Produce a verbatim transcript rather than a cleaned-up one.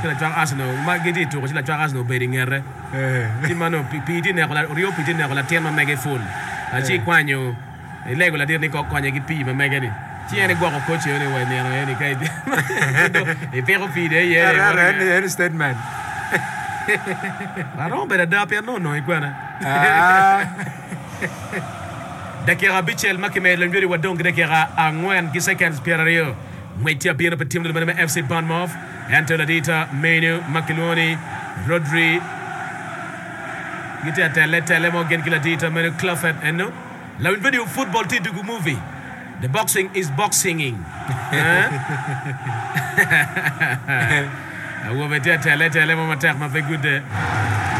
la twang Arsenal ma gidi to ko la twang Arsenal be ngere eh ti mano piti ne ko la rio piti ne ko la tema mega full a chi kwanyo lego la dir ni ko kwanya gi pi ma mega ni ti ene gwa ko coach ene wa ne ene kai e pero pide ye ene statement la rombe da per no no ikwana dakira bichel makime le ngiri wa dong dakira angwen ki seconds perario Mwetia bina pa team de F C Bournemouth Antoladita Menu Makiloni Rodri Gita tele tele mo gen kila dita Menu Clufford eno la une video football ti du movie the boxing is boxinging Awo betia tele tele mo matak ma fe good